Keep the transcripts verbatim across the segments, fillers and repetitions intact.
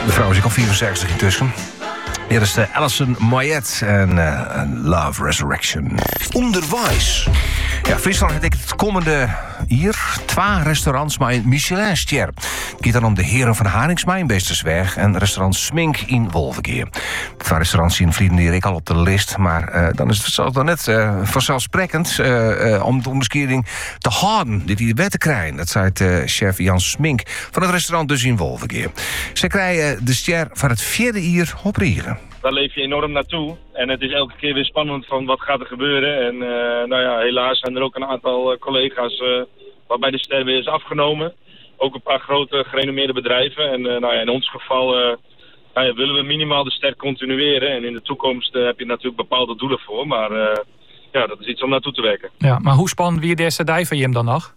De vrouw is ik al vierenzestig intussen. Hier is de Alison Moyet en uh, Love Resurrection. Onderwijs. Ja, Friesland heeft het komende hier twee restaurants met een Michelin-ster. Het gaat dan om de Heren van Haringsma in Beestersweg en restaurant Smink in Wolvenkeer. De twee restaurants zien vliegen hier ik al op de list, maar uh, dan is het zoals dan net uh, vanzelfsprekend uh, uh, om de omskering te houden, dit hier wet te krijgen. Dat zei uh, chef Jan Smink van het restaurant dus in Wolvenkeer. Ze krijgen de ster van het vierde hier op Rieren. Daar leef je enorm naartoe. En het is elke keer weer spannend van wat gaat er gebeuren. En uh, nou ja, helaas zijn er ook een aantal uh, collega's uh, waarbij de ster weer is afgenomen. Ook een paar grote gerenommeerde bedrijven. En uh, nou ja, in ons geval uh, nou ja, willen we minimaal de ster continueren. En in de toekomst uh, heb je natuurlijk bepaalde doelen voor. Maar uh, ja, dat is iets om naartoe te werken. Ja, maar hoe spannend wie deze dij van je dan nog?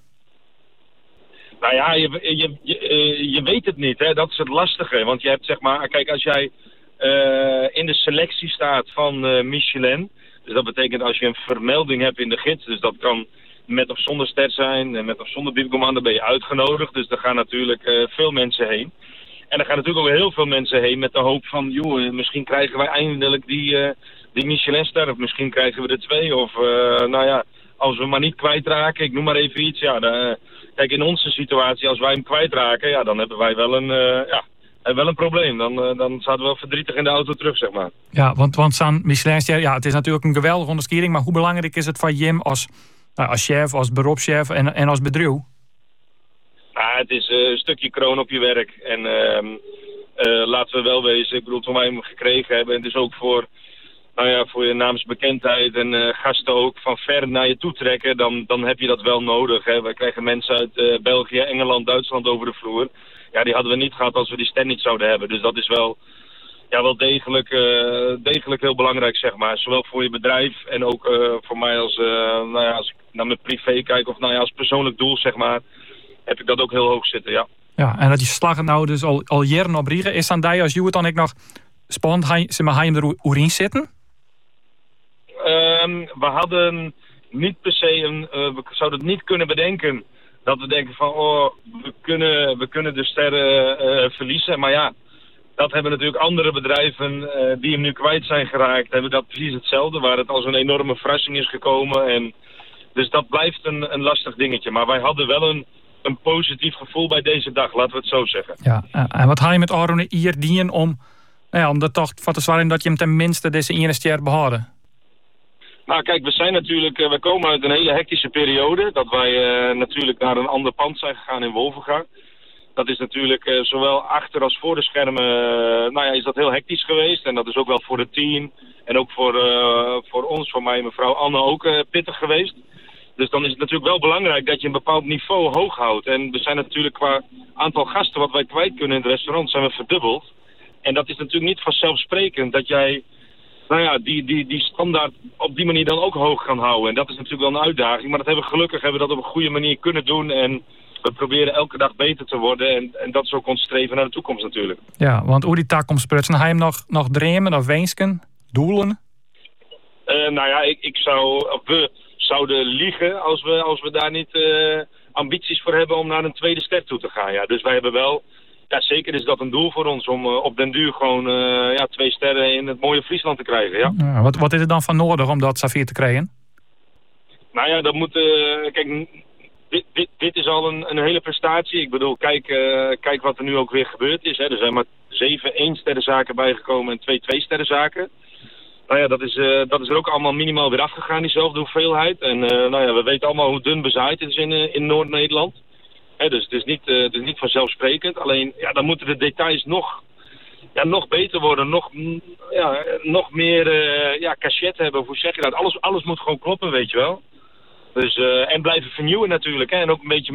Nou ja, je, je, je, je weet het niet. Hè? Dat is het lastige. Want je hebt zeg maar, kijk, als jij Uh, in de selectie staat van uh, Michelin. Dus dat betekent als je een vermelding hebt in de gids. Dus dat kan met of zonder ster zijn. Met of zonder biefcommando, dan ben je uitgenodigd. Dus daar gaan natuurlijk uh, veel mensen heen. En er gaan natuurlijk ook heel veel mensen heen met de hoop van, joh, misschien krijgen wij eindelijk die, uh, die Michelin-ster. Of misschien krijgen we er twee. Of uh, nou ja, als we maar niet kwijtraken. Ik noem maar even iets. Ja, de, uh, kijk, in onze situatie, als wij hem kwijtraken, ja, dan hebben wij wel een... Uh, ja, En wel een probleem, dan, uh, dan zaten we wel verdrietig in de auto terug, zeg maar. Ja, want, want zo'n Michelin-ster, ja, het is natuurlijk een geweldige onderscheiding, maar hoe belangrijk is het van Jim als, uh, als chef, als beroepschef en, en als bedrijf? Nou, het is uh, een stukje kroon op je werk. En uh, uh, laten we wel wezen, ik bedoel, toen wij hem gekregen hebben, en het is ook voor, nou ja, voor je naamsbekendheid en uh, gasten ook van ver naar je toe trekken, dan, dan heb je dat wel nodig. Hè. Wij krijgen mensen uit uh, België, Engeland, Duitsland over de vloer. Ja, die hadden we niet gehad als we die ster niet zouden hebben. Dus dat is wel, ja, wel degelijk, uh, degelijk heel belangrijk, zeg maar. Zowel voor je bedrijf en ook uh, voor mij als, uh, nou ja, als ik naar mijn privé kijk of nou ja, als persoonlijk doel, zeg maar, heb ik dat ook heel hoog zitten, ja. Ja, en dat die slagen nou dus al, al jaren op Riegen. Is dan die als Juwet dan ik nog spannend, hij, ze maar hij hem er oerin zitten? Um, we hadden niet per se een, uh, we zouden het niet kunnen bedenken dat we denken van, oh, we kunnen, we kunnen de sterren uh, verliezen. Maar ja, dat hebben natuurlijk andere bedrijven uh, die hem nu kwijt zijn geraakt, hebben dat precies hetzelfde, waar het als een enorme verrassing is gekomen. En dus dat blijft een, een lastig dingetje. Maar wij hadden wel een, een positief gevoel bij deze dag, laten we het zo zeggen. Ja, en wat ga je met Arone hier dienen om, nou ja, om de toch van te zwaren dat je hem tenminste deze ene ster behouden? Nou kijk, we zijn natuurlijk, uh, we komen uit een hele hectische periode. Dat wij uh, natuurlijk naar een ander pand zijn gegaan in Wolvenga. Dat is natuurlijk uh, zowel achter als voor de schermen, uh, nou ja, is dat heel hectisch geweest. En dat is ook wel voor het team en ook voor, uh, voor ons, voor mij en mevrouw Anne ook uh, pittig geweest. Dus dan is het natuurlijk wel belangrijk dat je een bepaald niveau hoog houdt. En we zijn natuurlijk qua aantal gasten wat wij kwijt kunnen in het restaurant zijn we verdubbeld. En dat is natuurlijk niet vanzelfsprekend dat jij, nou ja, die, die, die standaard op die manier dan ook hoog gaan houden. En dat is natuurlijk wel een uitdaging. Maar dat hebben we gelukkig hebben we dat op een goede manier kunnen doen. En we proberen elke dag beter te worden. En, en dat is ook ons streven naar de toekomst natuurlijk. Ja, want hoe die taak komt sprutsen, ga je hem nog, nog dreamen of wensken? Doelen? Uh, nou ja, ik, ik zou, of we zouden liegen als we, als we daar niet uh, ambities voor hebben om naar een tweede ster toe te gaan. Ja. Dus wij hebben wel, ja, zeker is dat een doel voor ons om uh, op den duur gewoon uh, ja, twee sterren in het mooie Friesland te krijgen. Ja. Ja, wat, wat is er dan van nodig om dat Safier te krijgen? Nou ja, dat moet, uh, kijk, dit, dit, dit is al een, een hele prestatie. Ik bedoel, kijk, uh, kijk wat er nu ook weer gebeurd is. Hè. Er zijn maar zeven één-sterrenzaken bijgekomen en twee twee-sterrenzaken. Nou ja, dat is, uh, dat is er ook allemaal minimaal weer afgegaan, diezelfde hoeveelheid. En uh, nou ja, we weten allemaal hoe dun bezaaid het is in, uh, in Noord-Nederland. Hè, dus het is, niet, uh, het is niet vanzelfsprekend. Alleen, ja, dan moeten de details nog, ja, nog beter worden. Nog, ja, nog meer uh, ja, cachet hebben. Hoe zeg je dat? Alles, alles moet gewoon kloppen, weet je wel. Dus, uh, en blijven vernieuwen natuurlijk. Hè, en ook een beetje